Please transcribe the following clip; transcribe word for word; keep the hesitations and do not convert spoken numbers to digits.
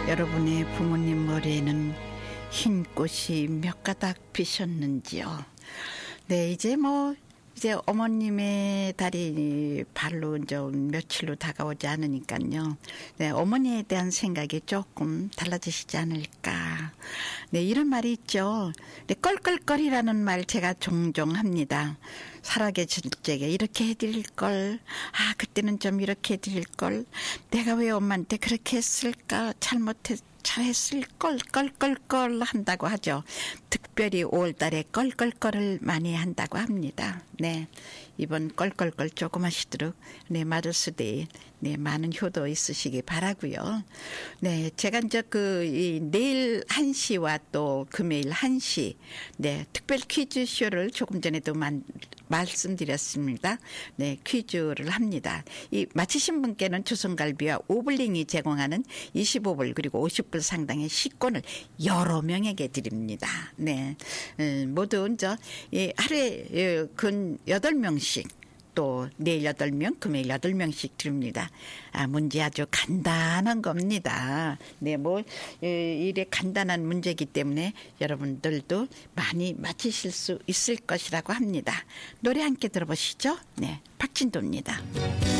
여러분의 부모님 머리에는 흰 꽃이 몇 가닥 피셨는지요? 네, 이제 뭐 이제 어머님의 달이 발로 좀 며칠로 다가오지 않으니까요. 네, 어머니에 대한 생각이 조금 달라지시지 않을까. 네, 이런 말이 있죠. 네, 껄껄껄이라는 말 제가 종종 합니다. 살아계실 적에 이렇게 해드릴 걸, 아 그때는 좀 이렇게 해드릴 걸, 내가 왜 엄마한테 그렇게 했을까, 잘못했 잘했을 걸, 껄껄껄 한다고 하죠. 특별히 오월달에 껄껄껄을 많이 한다고 합니다. 네, 이번 껄껄껄 조금 하시도록 네 마더스데이 네 많은 효도 있으시기 바라고요. 네, 제가 이제 그 이 내일 한 시와 또 금요일 한 시 네 특별 퀴즈 쇼를 조금 전에도 만, 말씀드렸습니다. 네, 퀴즈를 합니다. 이 맞히신 분께는 조선갈비와 오블링이 제공하는 이십오 불 그리고 오십 불 상당의 식권을 여러 명에게 드립니다. 네, 음, 모두 이제 하루에 근 여덟 명씩 또 내일 여덟 명, 금요일 여덟 명씩 드립니다. 아, 문제 아주 간단한 겁니다. 네, 뭐 이래 간단한 문제이기 때문에 여러분들도 많이 맞히실 수 있을 것이라고 합니다. 노래 함께 들어보시죠. 네, 박진도입니다.